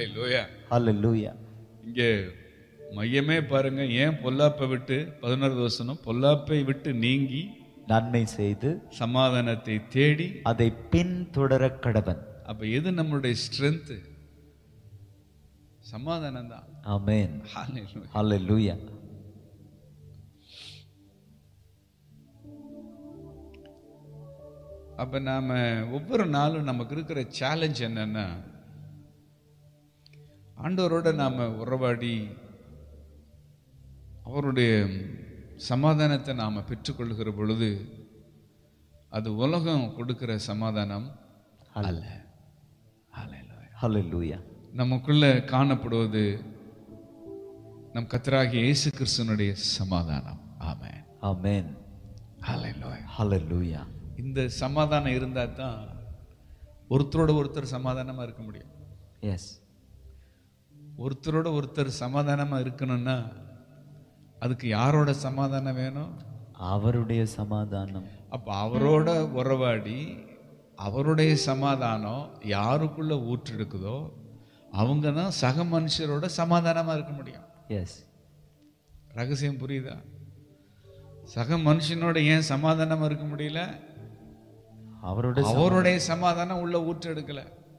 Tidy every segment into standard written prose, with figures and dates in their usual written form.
ஹல்லேலூயா. Hallelujah. இங்கே மையமே பாருங்க, ஏன் பொல்லாப்பை விட்டு 11வது வசனம், பொல்லாப்பை விட்டு நீங்கி நன்மை செய்து சமாதானத்தை தேடி அதை பின்தொடர கடவன். அப்ப எது நம்மளுடைய ஸ்ட்ரென்த்? சமாதானம் தான். ஆமென். ஹல்லேலூயா. Hallelujah. அப்ப நாம ஒவ்வொரு நாளும் நமக்கு இருக்கிற சேலஞ்ச் என்னன்னா, ஆண்டவரோட நாம உறவாடி அவருடைய சமாதானத்தை நாம பெற்றுக்கொள்கிற பொழுது அது உலகம் கொடுக்கிற சமாதானம் அல்ல. ஹல்லேலூயா. Hallelujah. நமக்குள்ள காணப்படுவது நம் கர்த்தராகிய இயேசு கிறிஸ்துவினுடைய சமாதானம். ஆமென். Amen. ஹல்லேலூயா. Hallelujah. இந்த சமாதானம் இருந்தா தான் ஒருத்தரோட ஒருத்தர் சமாதானமா இருக்க முடியும். Yes. ஒருத்தரோட ஒருத்தர் சமாதானமா இருக்கணும்னா அதுக்கு யாரோட சமாதானம் வேணும்? அவருடைய சமாதானம். அப்ப அவரோட உறவாடி அவருடைய சமாதானம் யாருக்குள்ள ஊற்றெடுக்குதோ அவங்க தான் சக மனுஷரோட சமாதானமா இருக்க முடியும். எஸ். ரகசியம் புரியுதா? சக மனுஷனோட ஏன் சமாதானமா இருக்க முடியல? அவருடைய சமாதானம் உள்ள ஊற்றெடுக்கல.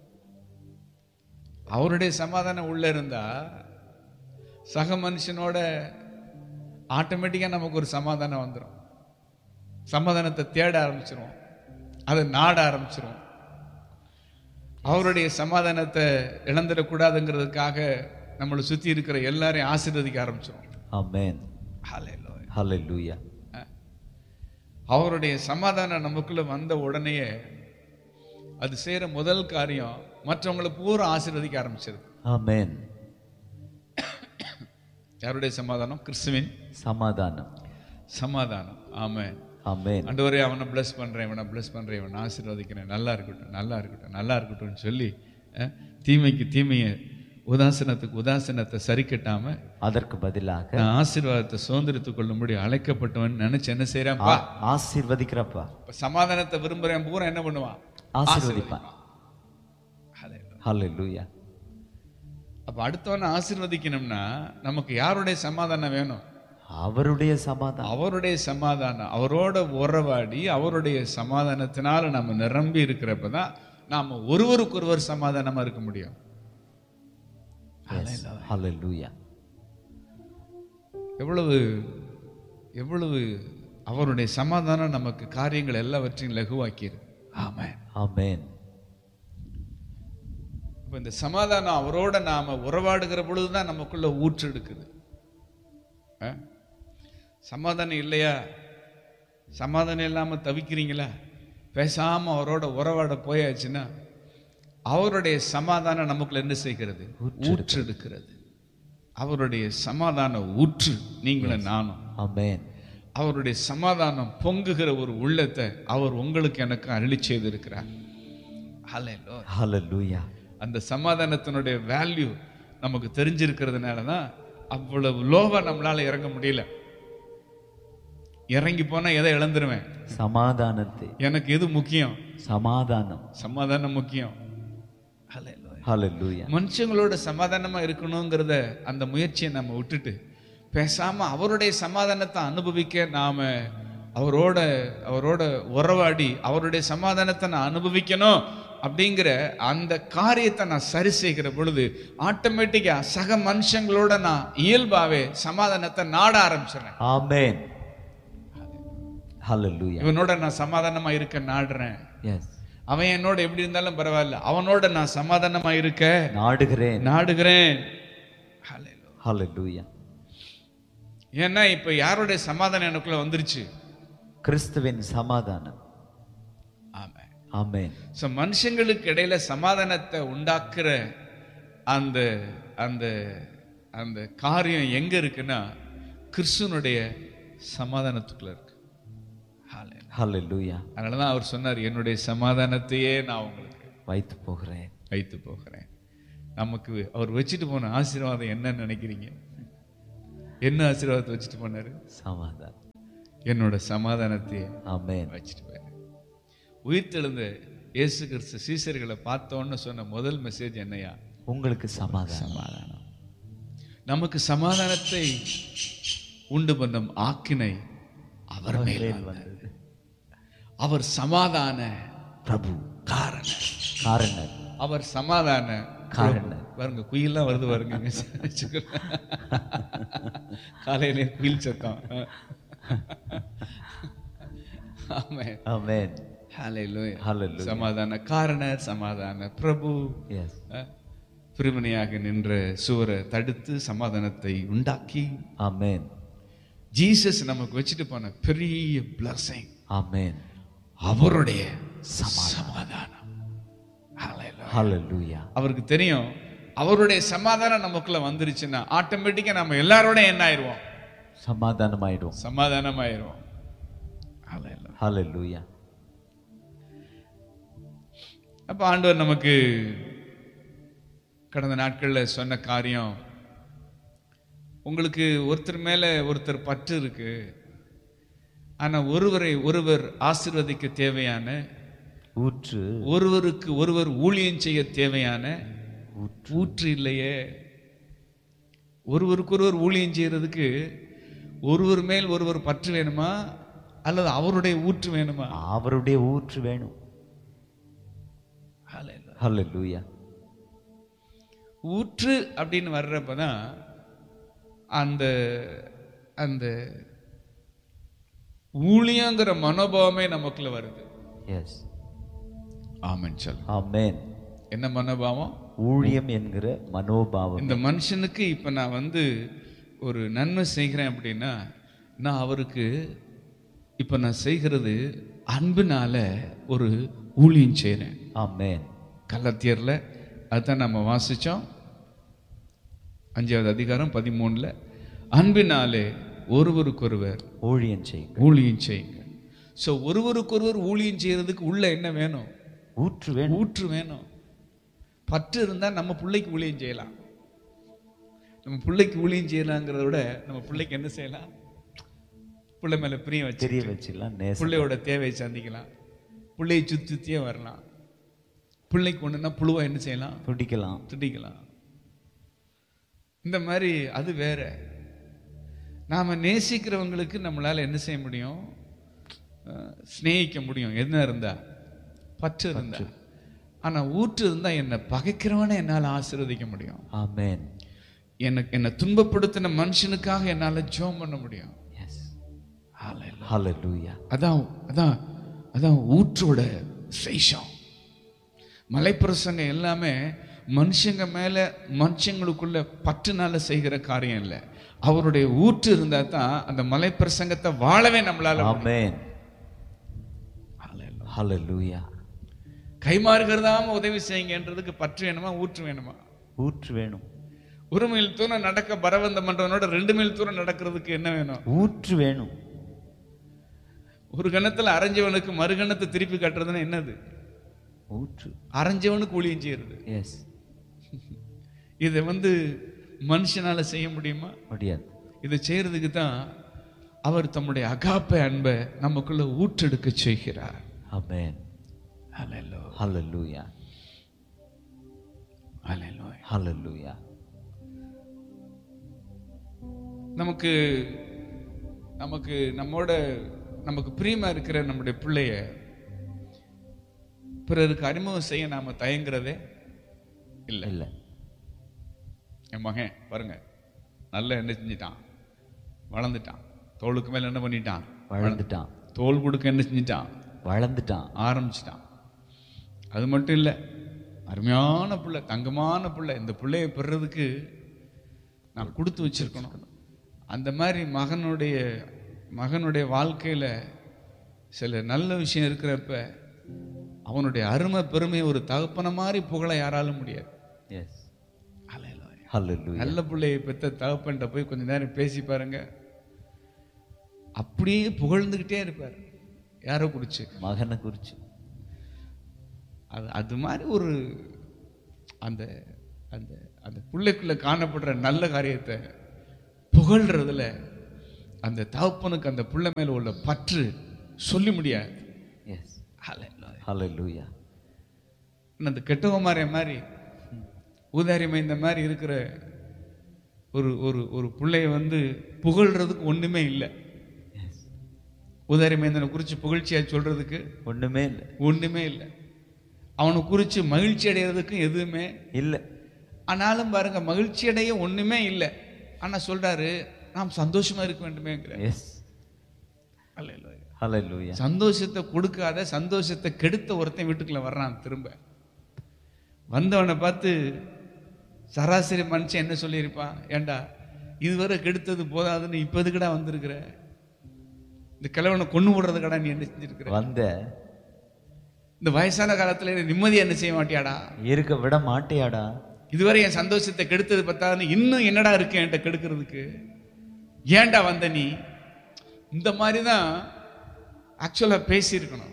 அவருடைய சமாதானம் உள்ள இருந்தா சக மனுஷனோட ஆட்டோமேட்டிக்கா நமக்கு ஒரு சமாதானம் வந்துடும். சமாதானத்தை தேட ஆரம்பிச்சிருவோம், அதை நாட ஆரம்பிச்சிருவோம். அவருடைய சமாதானத்தை இழந்துடக்கூடாதுங்கிறதுக்காக நம்மளை சுத்தி இருக்கிற எல்லாரையும் ஆசீர்வதிக்க ஆரம்பிச்சிருவோம். ஆமென். ஹல்லேலூயா. ஹல்லேலூயா. அவருடைய சமாதானம் நமக்குள்ள வந்த உடனேயே அது செய்யற முதல் காரியம் மற்றவங்களை பூரா ஆசீர்வதிக்க ஆரம்பிச்சிருது. ஆமென். யாருடைய சமாதானம்? கிறிஸ்துவின் சமாதானம். சமாதானம். ஆமென். ஆமென். ஆண்டவரே, அவனை பிளஸ் பண்றேன், இவனை பிளஸ் பண்றேன், இவனை ஆசீர்வதிக்கிறேன், நல்லா இருக்கட்டும், நல்லா இருக்கட்டும், நல்லா இருக்கட்டும்னு சொல்லி தீமைக்கு தீமையை, உதாசனத்துக்கு உதாசனத்தை சரி கட்டாம அதற்கு பதிலாக ஆசீர்வாதத்தை சுதந்திரத்துக் கொள்ளும்படி அழைக்கப்பட்டவன் நினைச்சு என்ன செய்யறான்ப்பா? ஆசீர்வதிக்கிறப்பா. சமாதானத்தை விரும்புறேன் பூரா என்ன பண்ணுவான்? ஆசீர்வதிப்பான். ஹல்லேலூயா. அப்ப அடுத்தவனை ஆசீர்வதிக்கணும்னா நமக்கு யாருடைய சமாதானம் வேணும்? அவருடைய சமாதானம். அவருடைய சமாதானம். அவரோட உறவாடி அவருடைய சமாதானத்தினால நம்ம நிரம்பி இருக்கிறப்பதான் நாம ஒருவருக்கொருவர் சமாதானமா இருக்க முடியும். ஹல்லேலூயா. எவ்வளவு எவ்வளவு அவருடைய சமாதானம் நமக்கு காரியங்கள் எல்லாவற்றையும் லகுவாக்கிரு. ஆமென். ஆமென். இப்ப இந்த சமாதானம் அவரோட நாம உறவாடுகிற பொழுதுதான் நமக்குள்ள ஊற்று எடுக்குது. சமாதானம் இல்லையா? சமாதானம் இல்லாம தவிக்கிறீங்களா? பேசாம அவரோட உறவாட போயாச்சுன்னா அவருடைய சமாதானம் நமக்குள்ள என்ன செய்கிறது? ஊற்றெடுக்கிறது. அவருடைய சமாதான ஊற்று நீங்களும் நானும். ஆமென். அவருடைய சமாதானம் பொங்குகிற ஒரு உள்ளத்தை அவர் உங்களுக்கு எனக்கு அருளி செய்திருக்கிறார். ஹல்லேலூயா. அந்த சமாதானத்தினுடைய வேல்யூ நமக்கு தெரிஞ்சிருக்கிறதுனால தான் அவ்வளவு லோவா நம்மளால இறங்க முடியல. இறங்கி போனா எதை இழந்துருவேன்? சமாதானத்தை. எனக்கு எது முக்கியம்? சமாதானம். சமாதானம் முக்கியம். ஹல்லேலூயா. மனுஷங்களோட சமாதானமா இருக்கணுங்கிறத அந்த முயற்சியை நம்ம விட்டுட்டு பேசாம அவருடைய சமாதானத்தை அனுபவிக்க நாம அவரோட உறவாடி அவருடைய சமாதானத்தை நான் அனுபவிக்கணும் அப்படிங்கிற அந்த காரியத்தை நான் சரி செய்கிற பொழுது ஆட்டோமேட்டிக்கா சக மனுஷங்களோட நான் இயல்பாவே சமாதானத்தை நாட ஆரம்பிச்சிடுறேன். ஆமென். ஹல்லேலூயா. இவனோட நான் சமாதானமா இருக்க நாடுறேன். எஸ். அவன் என்னோட எப்படி இருந்தாலும் பரவாயில்ல, அவனோட நான் சமாதானமா இருக்க நாடுகிறேன். ஹல்லேலூயா. ஏன்னா இப்ப யாருடைய சமாதானம் எனக்குள்ள வந்துருச்சு? கிறிஸ்துவின் சமாதானம். ஆமென். ஆமென். சோ மனுஷங்களுக்கு இடையில சமாதானத்தை உண்டாக்குற அந்த அந்த அந்த காரியம் எங்க இருக்குன்னா கிறிஸ்துவனுடைய சமாதானத்துக்குள்ள இருக்கு. ஹல்லேலூயா. அதனாலதான் அவர் சொன்னார், என்னுடைய சமாதானத்தையே நான் உங்களுக்கு வைத்து போகிறேன். நமக்கு அவர் வச்சுட்டு போன ஆசீர்வாதம் என்னன்னு நினைக்கிறீங்க? என்ன ஆசீர்வாதத்தை வச்சுட்டு போனாரு? சமாதானம். என்னோட சமாதானத்தையே ஆமென் வச்சுட்டு போயிரு. உயிர்த்தெழுந்த இயேசு கிறிஸ்து சீசர்களை பார்த்தோன்னு சொன்ன முதல் மெசேஜ் என்னையா? உங்களுக்கு சமாதானம். சமாதானம். நமக்கு சமாதானத்தை உண்டு பண்ணும் ஆக்கினை அவர் மேல் வந்தது. அவர் சமாதான பிரபு, காரணர், அவர் சமாதான காரணர். பாருங்க, குயிலாம் வருது பாருங்க. காலையில குயில் சத்தம். ஆமென், ஆமென், ஹல்லேலூயா. ஹல்லேலூயா. சமாதான காரணர், சமாதான பிரபு. எஸ், பிரிவினையாக நின்ற சுவரை தடுத்து சமாதானத்தை உண்டாக்கி, ஆமென், ஜீசஸ் நமக்கு வச்சுட்டு போன பெரிய blessing, ஆமென், அவருடைய சமாதானம். ஹல்லேலூயா. அவருக்கு தெரியும், அவருடைய சமாதானம் நமக்குள்ள வந்துருச்சுன்னா ஆட்டோமேட்டிக்கா நம்ம எல்லாரோட என்ன ஆயிடுவோம்? சமாதானமாயிடும். சமாதானமாயிடுவோம். ஹல்லேலூயா. அப்ப ஆண்டவர் நமக்கு கடந்த நாட்கள்ல சொன்ன காரியம், உங்களுக்கு ஒருத்தர் மேல ஒருத்தர் பற்று இருக்கு, ஆனா ஒருவரை ஒருவர் ஆசீர்வதிக்க தேவையான ஊற்று, ஒருவருக்கு ஒருவர் ஊழியம் செய்ய தேவையான ஊற்று இல்லையே. ஒருவருக்கு ஒருவர் ஊழியம் செய்யறதுக்கு ஒருவர் மேல் ஒருவர் பற்று வேணுமா, அல்லது அவருடைய ஊற்று வேணுமா? அவருடைய ஊற்று வேணும். ஹல்லேலூயா. ஊற்று அப்படின்னு வர்றப்பதான் அந்த அந்த ஊழியங்கிற மனோபாவமே நமக்குள்ள வருது. எஸ், ஆமென் சொல். ஆமென். என்ன மனோபாவம்? ஊழியம் என்கிற மனோபாவம். இந்த மனுஷனுக்கு இப்ப நான் ஒரு நன்மை செய்கிறேன் அப்படின்னா, நான் அவருக்கு இப்ப நான் செய்கிறது அன்பினால ஒரு ஊழியம் செய்றேன். ஆமென். கலாத்தியர்ல அதுதான் நம்ம வாசிச்சோம், 5வது அதிகாரம் 13ல, அன்பினாலே ஒருவருக்கொருவர் ஊழியம் செய்யுங்க. ஊழியம் செய்யுங்க. ஸோ ஒருவருக்கொருவர் ஊழியம் செய்யறதுக்கு உள்ள என்ன வேணும்? ஊற்று வேணும். ஊற்று வேணும். பற்று இருந்தா நம்ம பிள்ளைக்கு ஊழியம் செய்யலாம். நம்ம பிள்ளைக்கு ஊழியம் செய்யலாங்கிறத விட நம்ம பிள்ளைக்கு என்ன செய்யலாம்? பிள்ளை மேல பிரியம் தெரிய வச்சு வச்சுக்கலாம். நேசம். பிள்ளையோட தேவையை சந்திக்கலாம். பிள்ளையை சுத்தியே வரலாம். பிள்ளைக்கு ஒண்ணுன்னா புழுவா என்ன செய்யலாம்? பிடிக்கலாம். துடிக்கலாம். இந்த மாதிரி அது வேற. நாம நேசிக்கிறவங்களுக்கு நம்மளால என்ன செய்ய முடியும்? சிநேகிக்க முடியும். என்ன இருந்தா? பற்று இருந்தா. ஆனா ஊற்று இருந்தா என்ன பகைக்கிறவனை என்னால ஆசீர்வதிக்க முடியும். ஆமென். என்ன துன்பப்படுத்தின மனுஷனுக்காக என்னால ஜெபம் பண்ண முடியும். எஸ், ஹல்லேலூயா. ஹல்லேலூயா. அதான் அதான் அதான் ஊற்றோட விசேஷம். மலைப்பிரசங்க எல்லாமே மனுஷங்க மேல மனுஷங்களுக்குள்ள பற்றுனால செய்கிற காரியம் இல்லை. அவருடைய ஊற்று இருந்தா தான் அந்த மலைப்பிரசங்கத்தை வாழவே நம்மளால முடியும். ஆமென். ஹல்லேலூயா. கைமாறுகிறதாம உதவி செய்யுங்கன்றதுக்கு பற்று வேணுமா? ஊற்று வேணுமா? ஊற்று வேணும். ஒரு மைல் தூரம் நடக்க பரவந்தம் பண்றவனோட 2 மைல் தூரம் நடக்கிறதுக்கு என்ன வேணும்? ஊற்று வேணும். ஒரு கணத்துல அரைஞ்சவனுக்கு மறுகணத்தை திருப்பி கட்டுறதுன்னா என்னது? ஊற்று. அரைஞ்சவனுக்கு ஊழியம் செய்யறது. எஸ். இதை மனுஷனால செய்ய முடியுமா? முடியாது. இதை செய்யறதுக்கு தான் அவர் தம்முடைய அகாப்பை அன்பை நமக்குள்ள ஊற்றெடுக்க செய்கிறார். ஆமென். ஹல்லேலூயா. ஹல்லேலூயா. ஹல்லேலூயா. ஹல்லேலூயா. நமக்கு நமக்கு நமக்கு பிரியமா இருக்கிற நம்முடைய பிள்ளைய பிறருக்கு அறிமுகம் செய்ய நாம தயங்குறதே இல்லை. இல்ல. என் மகன் பாருங்க, நல்லா என்ன செஞ்சிட்டான்? வளர்ந்துட்டான். தோளுக்கு மேல என்ன பண்ணிட்டான்? வளர்ந்துட்டான். தோல் கொடுக்க என்ன செஞ்சிட்டான்? வளர்ந்துட்டான். ஆரம்பிச்சிட்டான். அது மட்டும் இல்லை, அருமையான பிள்ளை, தங்கமான பிள்ளை. இந்த பிள்ளைய பெறதுக்கு நான் கொடுத்து வச்சிருக்கணும். அந்த மாதிரி மகனுடைய வாழ்க்கையில சில நல்ல விஷயம் இருக்கிறப்ப அவனுடைய அருமை பெருமை ஒரு தகப்பன மாதிரி புகழ யாராலும் முடியாது. எஸ். ஹல்லேலூயா. நல்ல பிள்ளையை பெற்ற தகப்பன்ட்ட போய் கொஞ்ச நேரம் பேசி பாருங்க, அப்படியே புகழ்ந்துகிட்டே இருப்பார். யாரோ குறிச்சு? மகனை குறிச்சு. அது மாதிரி ஒரு அந்த அந்த அந்த பிள்ளைக்குள்ள காணப்படுற நல்ல காரியத்தை புகழ்றதுல அந்த தகப்பனுக்கு அந்த பிள்ளை மேல உள்ள பற்று சொல்லி முடியாது. எஸ். ஹல்லேலூயா. அந்த கெட்டவமாரிய மாதிரி ஊதாரிமை இந்த மாதிரி இருக்கிற ஒரு ஒரு ஒரு பிள்ளைய வந்து புகழ்றதுக்கு ஒண்ணுமே இல்லை. ஊதாரிமைந்தனை குறித்து புகழ்ச்சியா சொல்றதுக்கு ஒண்ணுமே இல்லை, ஒண்ணுமே இல்லை. அவனை குறித்து மகிழ்ச்சி அடைகிறதுக்கு எதுவுமே இல்லை. ஆனாலும் பாருங்க, மகிழ்ச்சி அடைய ஒண்ணுமே இல்லை. ஆனா சொல்றாரு, நாம் சந்தோஷமா இருக்க வேண்டுமேங்கிற. எஸ், ஹல்லேலூயா. சந்தோஷத்தை கொடுக்காத, சந்தோஷத்தை கெடுத்த ஒருத்தன் வீட்டுக்குள்ள வர்றான். திரும்ப வந்தவனை பார்த்து சராசரி மனுஷன் என்ன சொல்லியிருப்பான்? ஏண்டா இதுவரை கெடுத்தது போதாதுன்னு இப்ப எதுக்குடா வந்திருக்கிற? இந்த கிழவனை கொண்டு விடுறதுக்கடா நீ என்ன செஞ்சிருக்கிற? வந்த இந்த வயசான காலத்துல நிம்மதியா என்ன செய்ய மாட்டியாடா? இருக்க விட மாட்டியாடா? இதுவரை என் சந்தோஷத்தை கெடுத்தது பத்தாதுன்னு இன்னும் என்னடா இருக்கு என்கிட்ட கெடுக்கிறதுக்கு? ஏன்டா வந்த நீ? இந்த மாதிரிதான் ஆக்சுவலா பேசியிருக்கணும்.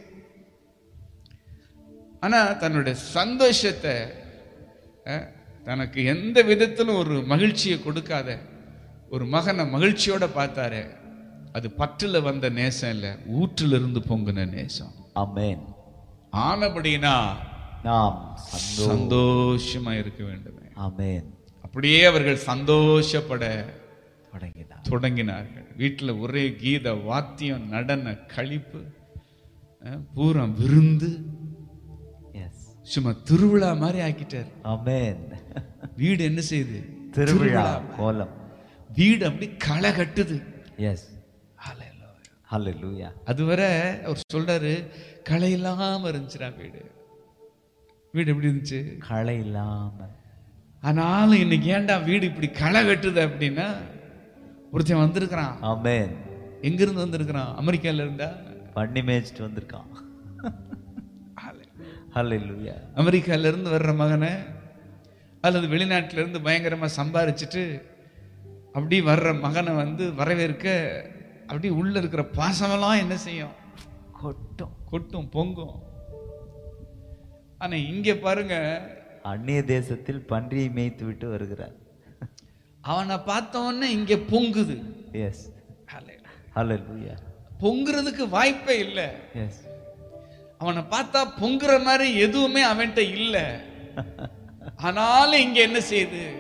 ஆனா தன்னுடைய சந்தோஷத்தை, தனக்கு எந்த விதத்திலும் ஒரு மகிழ்ச்சியை கொடுக்காத ஒரு மகனை மகிழ்ச்சியோட பார்த்தாரு. அது பற்றுல வந்த நேசம் இல்ல, ஊற்றில இருந்து பொங்குன நேசம். ஆமென். ஆனபடினா நாம் சந்தோஷமா இருக்க வேண்டுமே. ஆமென். அப்படியே அவர்கள் சந்தோஷப்பட தொடங்கினார்கள். வீட்டுல ஒரே கீத வாத்தியம், நடன, களிப்பு, பூரா விருந்து, சும்மா திருவிழா மாதிரி ஆக்கிட்டார். ஆமென். வீடு என்ன செய்யுது? திருவிழா கோலம். வீடு அப்படி களை கட்டுது. எஸ், ஹல்லேலூயா. அதுவரை அவர் சொல்றாரு, களை இல்லாம இருந்துச்சுடா வீடு. வீடு எப்படி இருந்துச்சு? களை இல்லாம. ஆனாலும் இன்னைக்கு ஏன்டா வீடு இப்படி களை கட்டுது அப்படின்னா, ஒருத்தன் வந்திருக்கிறான். ஆமென். எங்க இருந்து வந்திருக்கிறான்? அமெரிக்கால இருந்தா பண்ணி மேய்ச்சிட்டு வந்திருக்கான். ஹல்லேலூயா. அமெரிக்கால இருந்து வர்ற மகனை அல்லது வெளிநாட்டில இருந்து பயங்கரமா சம்பாரிச்சுட்டு அப்படி வர்ற மகனை வந்து வரவேற்க அப்படி உள்ள இருக்கிற பாசமெல்லாம் என்ன செய்யும்? கொட்டும், பொங்கும். ஆனா இங்க பாருங்க, அந்நிய தேசத்தில் பன்றியை மேய்த்து விட்டு வருகிறார். அவனை பார்த்தவொன்னே இங்க பொங்குது. எஸ், ஹல்லேலூயா. பொங்குறதுக்கு வாய்ப்பே இல்லை. எஸ், அவனை பார்த்தா பொங்குற மாதிரி எதுவுமே அவன்கிட்ட இல்லை. ஆனாலும் இங்க என்ன செய்யுது?